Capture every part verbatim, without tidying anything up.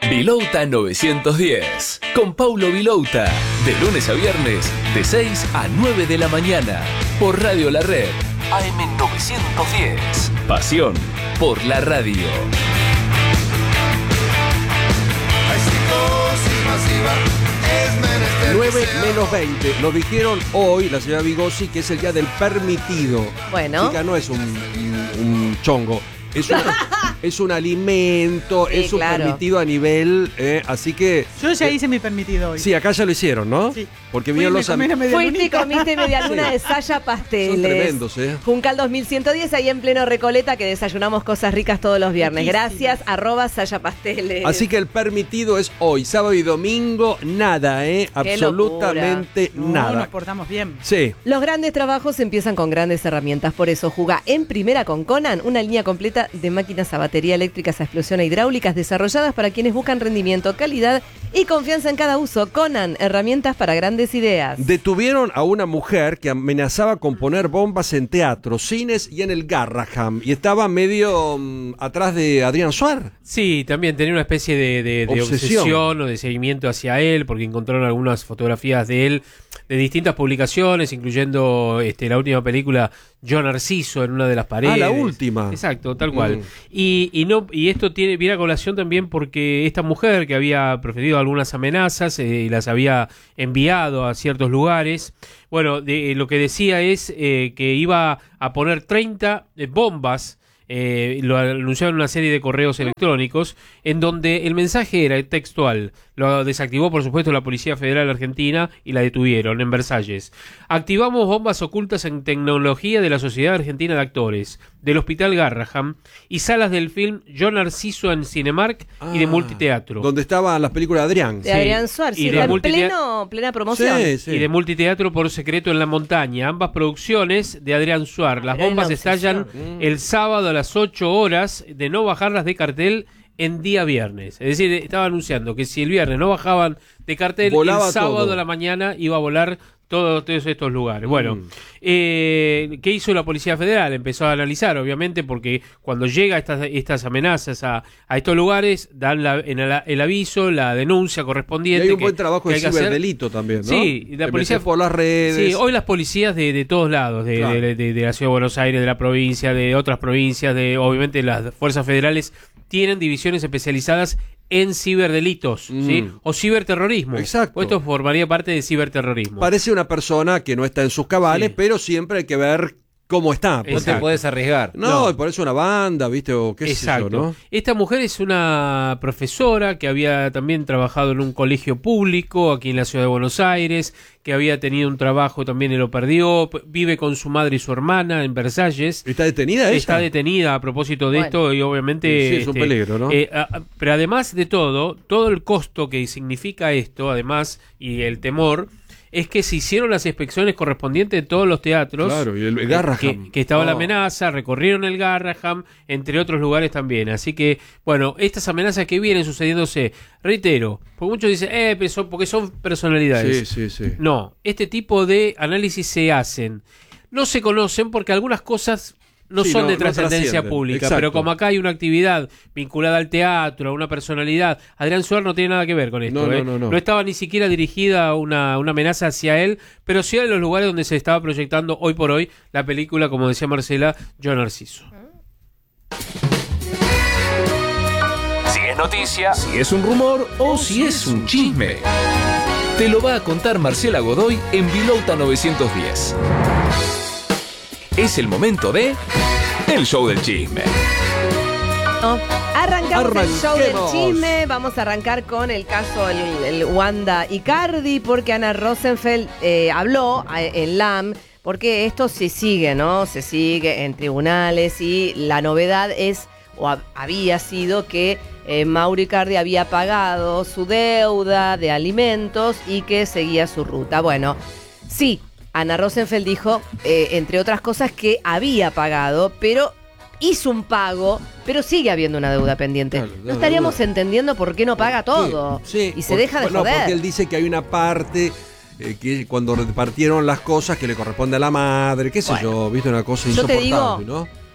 Vilouta novecientos diez, con Paulo Vilouta, de lunes a viernes, de seis a nueve de la mañana, por Radio La Red, A M novecientos diez. Pasión por la radio. nueve menos veinte. Nos dijeron hoy, la señora Vigosi, que es el día del permitido. Bueno. Chica, no es un, un, un chongo. Es un, es un alimento, Sí, es un claro. permitido a nivel, eh, así que... Yo ya eh, hice mi permitido hoy. Sí, acá ya lo hicieron, ¿no? Sí. Porque Fui, vieron me los comí una am- media Fuiste y lunita. comiste media luna Sí. de Saya Pasteles. Son tremendos, ¿eh? Juncal dos mil ciento diez, ahí en pleno Recoleta, que desayunamos cosas ricas todos los viernes. Riquísimas. Gracias, arroba Saya Pasteles. Así que el permitido es hoy, sábado y domingo, nada, ¿eh? Qué Absolutamente No, nada. nos portamos bien. Sí. Los grandes trabajos empiezan con grandes herramientas, por eso juga en primera con Conan, una línea completa de máquinas a batería eléctricas a explosión e hidráulicas desarrolladas para quienes buscan rendimiento, calidad y confianza en cada uso. Conan, herramientas para grandes ideas. Detuvieron a una mujer que amenazaba con poner bombas en teatros, cines y en el Garraham. Y estaba medio mm, atrás de Adrián Suar. Sí, también tenía una especie de, de- de Obsesión. obsesión o de seguimiento hacia él, porque encontraron algunas fotografías de él de distintas publicaciones, incluyendo este, la última película Yo Narciso en una de las paredes. Ah, la última. Exacto, tal cual. Mm. Y, y no y esto tiene viene a colación también porque esta mujer que había proferido algunas amenazas eh, y las había enviado a ciertos lugares, bueno, de, lo que decía es eh, que iba a poner treinta eh, bombas. Eh, lo anunciaron en una serie de correos electrónicos en donde el mensaje era textual. Lo desactivó, por supuesto, la Policía Federal Argentina y la detuvieron en Versalles. Activamos bombas ocultas en tecnología de la Sociedad Argentina de Actores, del Hospital Garraham y salas del film Yo Narciso en Cinemark y de Ah, Multiteatro. Donde estaban las películas de Adrián. De Adrián Suárez, Y sí, de en multitea- pleno, plena promoción. Sí, sí. Y de Multiteatro por Secreto en la Montaña, ambas producciones de Adrián Suar. Las Pero hay bombas una estallan obsesión. el sábado a las ocho horas de no bajarlas de cartel en día viernes. Es decir, estaba anunciando que si el viernes no bajaban de cartel, Volaba el sábado todo. a la mañana iba a volar todos, todos estos lugares. Bueno, Mm. eh, ¿qué hizo la Policía Federal? Empezó a analizar, obviamente, porque cuando llega estas, estas amenazas a, a estos lugares, dan la- en el, el aviso, la denuncia Y correspondiente. hay un que- buen trabajo que de hay que hacer. ciberdelito también, ¿no? Sí, la Te policía metés por las redes. Sí, hoy las policías de, de todos lados, de, Claro. de, de- de la Ciudad de Buenos Aires, de la provincia, de otras provincias, de obviamente las fuerzas federales, tienen divisiones especializadas en ciberdelitos, Mm. ¿sí? O ciberterrorismo. Exacto. O esto formaría parte de ciberterrorismo. Parece una persona que no está en sus cabales, Sí. pero siempre hay que ver cómo está. No te Exacto. puedes arriesgar. No, No. por eso una banda, ¿viste? O qué sé Exacto. yo, ¿no? Esta mujer es una profesora que había también trabajado en un colegio público aquí en la Ciudad de Buenos Aires, que había tenido un trabajo también y lo perdió, p- vive con su madre y su hermana en Versalles. ¿Está detenida ella? Está detenida a propósito de Bueno. esto y obviamente... Sí, es un peligro, ¿no? eh, a- a- pero además de todo, todo el costo que significa esto, además, y el temor, es que se hicieron las inspecciones correspondientes de todos los teatros. Claro, y el eh, Garraham. Que, que estaba la Oh. amenaza, recorrieron el Garraham, entre otros lugares también. Así que, bueno, estas amenazas que vienen sucediéndose, reitero, porque muchos dicen, eh, pero son- porque son personalidades. Sí, sí, sí. No, este tipo de análisis se hacen. No se conocen porque algunas cosas no Sí, son no- de no trascendencia trascienden. pública, Exacto. pero como acá hay una actividad vinculada al teatro, a una personalidad, Adrián Suar no tiene nada que ver con esto. No, no, ¿eh? no, no. estaba ni siquiera dirigida una, una amenaza hacia él, pero sí a los lugares donde se estaba proyectando hoy por hoy la película, como decía Marcela, Yo Narciso. Si es noticia, si es un rumor o si es un chisme. Te lo va a contar Marcela Godoy en Vilouta novecientos diez. Es el momento de El Show del Chisme. No. Arrancamos el show del Arranquemos. chisme. Vamos a arrancar con el caso el, el Wanda Icardi, porque Ana Rosenfeld eh, habló eh, en L A M, porque esto se sigue, ¿no? Se sigue en tribunales y la novedad es, o ha- había sido que eh, Mauro Icardi había pagado su deuda de alimentos y que seguía su ruta. Bueno, sí, Ana Rosenfeld dijo, eh, entre otras cosas, que había pagado, pero hizo un pago, pero sigue habiendo una deuda pendiente. Claro, no deuda. estaríamos entendiendo por qué no paga todo. Sí, sí, y se por- deja de no, joder. porque él dice que hay una parte eh, que cuando repartieron las cosas que le corresponde a la madre, qué sé Bueno. yo, viste, una cosa Yo te insoportable, digo, ¿no?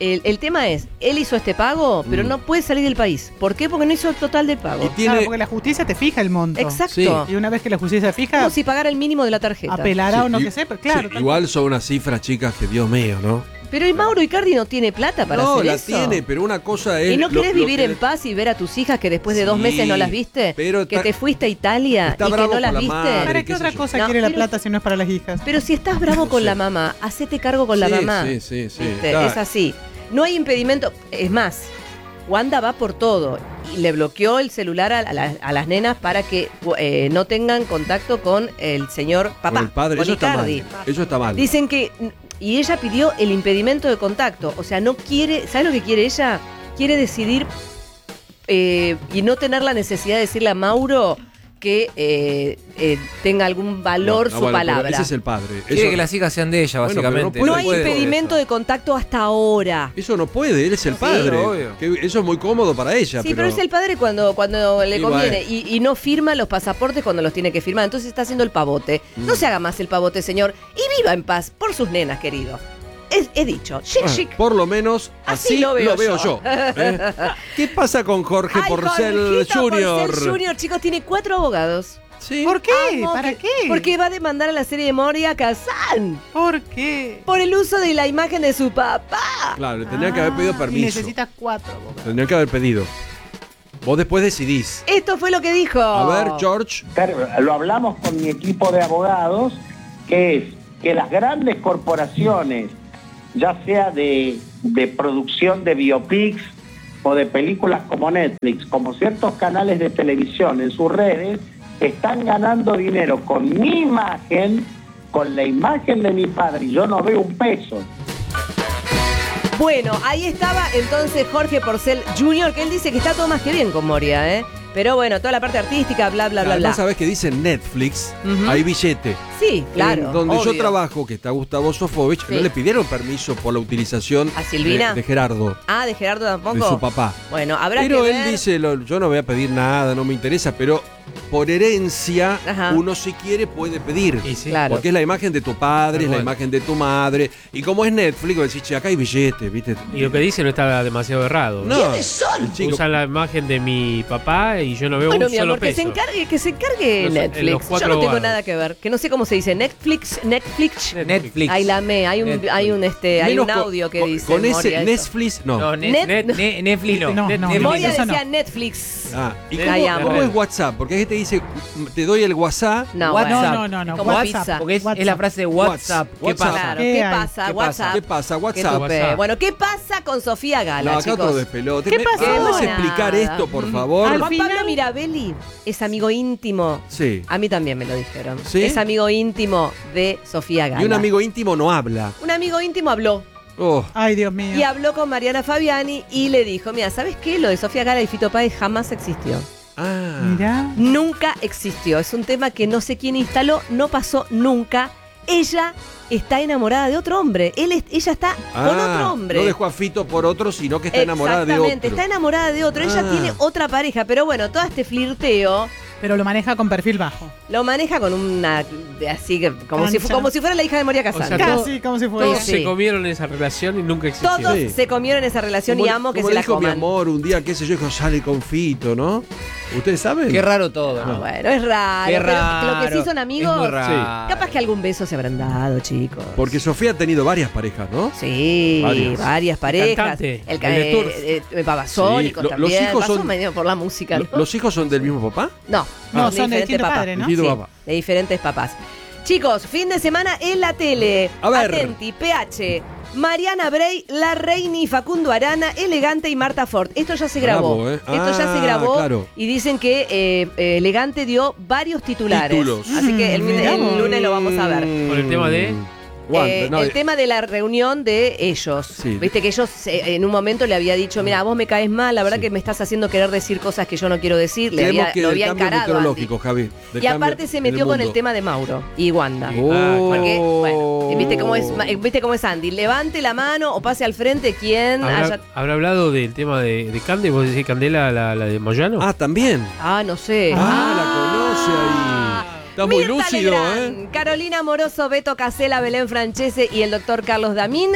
el, el tema es, él hizo este pago, pero Mm. no puede salir del país. ¿Por qué? Porque no hizo el total del pago. Y tiene- Claro, porque la justicia te fija el monto. Exacto. Sí. Y una vez que la justicia se fija, Como si pagara el mínimo de la tarjeta. apelará Sí, o no y- que sé, pero claro. sí, tal- igual son unas cifras, chicas, que Dios mío, ¿no? Pero el Mauro Icardi no tiene plata para no, hacer la eso. tiene, pero una cosa es... ¿Y no lo- querés lo vivir que- en paz y ver a tus hijas que después de dos Sí, meses no las viste? pero que está- te fuiste a Italia está y que bravo no las con la viste. madre. ¿Para qué qué sé otra yo. cosa No, quiere la pero- plata si no es para las hijas? Pero si estás bravo No con sé. la mamá, hacete cargo con la Sí, mamá. sí, sí, sí, ¿Viste? está. Es así. No hay impedimento. Es más, Wanda va por todo. Y le bloqueó el celular a, a la- a las nenas para que eh, no tengan contacto con el señor papá. Con el padre, con eso está mal. Icardi. Eso está mal. Dicen que. Y ella pidió el impedimento de contacto. O sea, no quiere. ¿Sabes lo que quiere ella? Quiere decidir eh, y no tener la necesidad de decirle a Mauro que eh, eh, tenga algún valor No, no, su bueno, pero palabra. ese es el padre. Quiere Eso, que las hijas sean de ella, Bueno, pero no básicamente. puede- No hay puede impedimento eso. de contacto hasta ahora. eso no puede, él es el Sí, padre. obvio. Que eso es muy cómodo para ella. Sí, pero, es el padre cuando, cuando le Y conviene bueno. y, y no firma los pasaportes cuando los tiene que firmar. Entonces está haciendo el pavote. No se haga más el pavote, señor. Y viva en paz por sus nenas, querido. Es, he dicho. Chic, Ah, chic. por lo menos Así así, lo veo yo. yo. ¿eh? ¿Qué pasa con Jorge Ay, Porcel Jorgito Junior? Porcel Junior, chicos, tiene cuatro abogados. Sí. ¿Por qué? Amo ¿Para que- qué? Porque va a demandar a la serie de Moria Kazan ¿Por qué? por el uso de la imagen de su papá. Claro, le tendrían que haber pedido Ah, permiso. Y necesitas cuatro. abogados. Tendrían que haber pedido. Vos después decidís. Esto fue lo que dijo. A ver, George. Lo hablamos con mi equipo de abogados, que es que las grandes corporaciones, ya sea de, de producción de biopics o de películas como Netflix, como ciertos canales de televisión en sus redes, están ganando dinero con mi imagen, con la imagen de mi padre, y yo no veo un peso. Bueno, ahí estaba entonces Jorge Porcel Junior, que él dice que está todo más que bien con Moria, ¿eh? Pero bueno, toda la parte artística, bla, bla, bla, Además, bla. sabés que dice Netflix, Ujú. hay billete. Sí, claro. En donde yo obvio. trabajo, que está Gustavo Sofovich, Sí. no le pidieron permiso por la utilización ¿A Silvina? de, de Gerardo, Ah, de Gerardo tampoco. de su papá. Bueno, habrá Pero que él ver. dice, lo- yo no voy a pedir nada, no me interesa, pero por herencia, Ajá. uno si quiere puede pedir. Y sí. Claro. Porque es la imagen de tu padre, Tal es la cual. imagen de tu madre. Y como es Netflix, vos decís, che, acá hay billete, ¿viste? Y lo que dice no está demasiado errado. No, el chico- Usan la imagen de mi papá y yo no veo Bueno, un mi solo amor, que se peso. encargue, que se encargue Los- en Netflix. los Yo cuatro no tengo abogados. nada que ver. Que no sé cómo se dice. Netflix, Netflix. Netflix. Ahí la me. Hay un, Netflix. hay un este, hay Menos un con- audio que con, dice. Con ese Moria, eso. Netflix, no. No, ne- Net- net- no. ne- Netflix no. No, Net- no, Netflix. Moria eso no. decía Netflix. Ah, ¿y Ahí cómo, amo. cómo es WhatsApp? Porque hay gente que dice, te doy el WhatsApp. No, WhatsApp. bueno. No, no, no, no. Como WhatsApp. pizza. Porque es, es WhatsApp. la frase de WhatsApp. ¿Qué WhatsApp. pasa? Claro, ¿Qué ¿qué hay? pasa? ¿Qué pasa? WhatsApp. ¿Qué pasa? Qué WhatsApp. tupe. WhatsApp. Bueno, ¿qué pasa con Sofía Gala, No, acá chicos? otro despelote. ¿Qué ¿Me- pasó? ¿Puedes Nada. explicar esto, por favor? Al Juan final- Pablo Mirabelli es amigo íntimo. Sí. A mí también me lo dijeron. ¿Sí? Es amigo íntimo de Sofía Gala. Y un amigo íntimo no habla. Un amigo íntimo habló. Oh, Ay, Dios mío. Y habló con Mariana Fabiani y le dijo, mira, ¿sabes qué? Lo de Sofía Gala y Fito Páez jamás existió. ah. Mirá. Nunca existió. Es un tema que no sé quién instaló, no pasó nunca. Ella está enamorada de otro hombre. Él es- ella está con Ah, otro hombre. No dejó a Fito por otro, sino que está enamorada de Exactamente, otro. está enamorada de otro. Ella Ah. tiene otra pareja, pero bueno, todo este flirteo Pero lo maneja con perfil bajo. lo maneja con una así que como si, fu- Cancha. como si fuera la hija de Moria Kazan. O sea, Casi como si fuera. Todos Sí. se comieron esa relación y nunca existió. Todos Sí. se comieron esa relación Como- y amo que como se la dijo mi coman. amor un día, qué sé yo, dijo, sale con Fito, ¿no? ¿Ustedes saben? Qué raro todo, Ah, ¿no? bueno, es raro. Qué pero raro. lo que sí son amigos, Es muy raro. capaz que algún beso se habrán dado, chicos. Porque Sofía ha tenido varias parejas, ¿no? Sí, Varias. varias, parejas. cantante, el, ca- el de eh, Turf. eh, eh, Babasónicos Sí, lo- los también. hijos Pasó son- medio por la música, ¿no? Lo- ¿Los hijos son del mismo papá? No, No, de son de diferentes distinto papás. padre, ¿no? Distinto Sí, papá. de diferentes papás. Chicos, fin de semana en la tele. A ver. Atenti, P H, Mariana Bray, La Reini, Facundo Arana, Elegante y Marta Ford. Esto ya se grabó. Bravo, ¿eh? Esto ya Ah, se grabó. claro. Y dicen que eh, eh, Elegante dio varios titulares. Títulos. Así que el, Mm, el mirá vos. lunes lo vamos a ver. Con el tema de- Juan, Eh, no, el eh, tema de la reunión de ellos. Sí. Viste que ellos eh, en un momento le había dicho, mira, vos me caes mal, la verdad Sí. que me estás haciendo querer decir cosas que yo no quiero decir. Le creemos había, que lo del había cambio encarado. meteorológico, Andy. Javi. del Y cambio aparte se en metió con el mundo. tema de Mauro y Wanda. Oh. Porque, bueno, viste cómo es, viste cómo es Andy. Levante la mano o pase al frente quien ¿Habrá, haya. habrá hablado del tema de, de Cande? ¿Vos decís Candela, la, la de Moyano? Ah, también. Ah, no sé. Ah, la conoce ahí. Está muy Mirta lúcido, Legrand, ¿eh? Carolina Moroso, Beto Casella, Belén Francese y el doctor Carlos Damín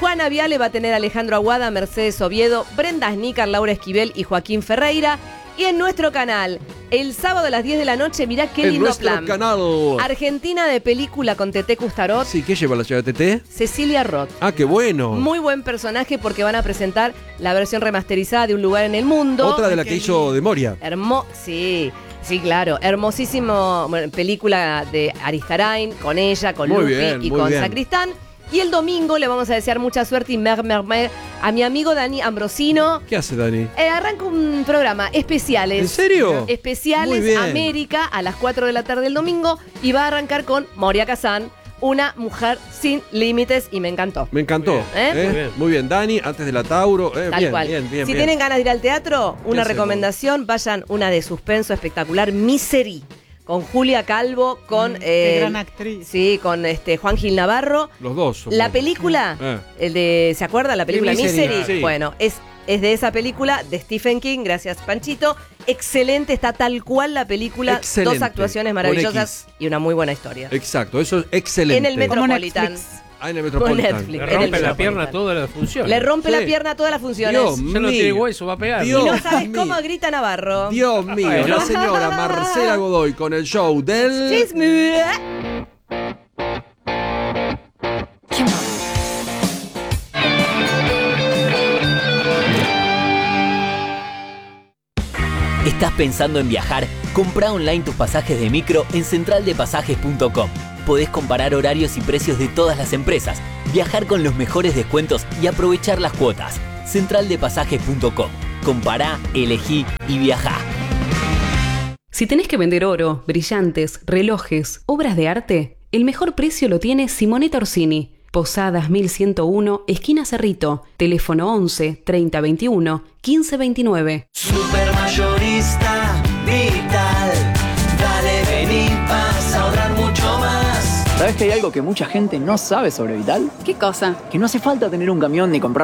Juana Viale va a tener a Alejandro Aguada, Mercedes Oviedo, Brenda Snícar, Laura Esquivel y Joaquín Ferreira. Y en nuestro canal, el sábado a las diez de la noche, mirá qué En lindo nuestro plan. canal. Argentina de película con Tete Custarot, Sí, ¿qué lleva la señora Tete? Cecilia Roth. Ah, qué bueno. Muy buen personaje porque van a presentar la versión remasterizada de Un lugar en el mundo. Otra de la que hizo de Moria. Hermo sí, sí, claro. Hermosísimo bueno, película de Aristarain, con ella, con Muy Lupi bien, y muy con bien. Sacristán. Y el domingo le vamos a desear mucha suerte y mer, mer, mer a mi amigo Dani Ambrosino. ¿Qué hace Dani? Eh, arranca un programa especiales. ¿En serio? Muy Especiales bien. América a las cuatro de la tarde del domingo y va a arrancar con Moria Kazan, una mujer sin límites y me encantó. Me encantó. Muy bien. ¿eh? Muy bien. Muy bien, Dani, antes de la Tauro. eh, Tal bien, cual. bien, bien, si bien. tienen ganas de ir al teatro, una hacemos? recomendación, vayan una de suspenso espectacular, Misery, con Julia Calvo, con Mm, qué eh, gran actriz. Sí, con este Juan Gil Navarro. Los dos. son La buenos. película, Eh. el de, ¿se acuerdan la película Sí, Misery. Misery? Sí. Bueno, es es de esa película de Stephen King, gracias Panchito. Excelente, está tal cual la película, Excelente. dos actuaciones Con maravillosas X. y una muy buena historia. Exacto, eso es excelente. En el Como Metropolitan. Netflix. Ah, en el Con Metropolitan. Netflix. Le En rompe el la Metropolitan. pierna a toda la función. Le rompe Sí. la pierna a todas las funciones. Dios Ya no mío. tiene hueso, va a pegar. Dios Y no sabes mío. cómo grita Navarro. Dios mío, Bueno. la señora Marcela Godoy con el show del... Chisme. ¿Estás pensando en viajar? Comprá online tus pasajes de micro en central de pasajes punto com. Podés comparar horarios y precios de todas las empresas, viajar con los mejores descuentos y aprovechar las cuotas. central de pasajes punto com. Compará, elegí y viajá. Si tenés que vender oro, brillantes, relojes, obras de arte, el mejor precio lo tiene Simonetta Orsini. Posadas mil ciento uno, esquina Cerrito. Teléfono once, treinta veintiuno, quince veintinueve. Supermayorista Vital, dale, vení, vas a ahorrar mucho más. ¿Sabes que hay algo que mucha gente no sabe sobre Vital? ¿Qué cosa? Que no hace falta tener un camión ni comprar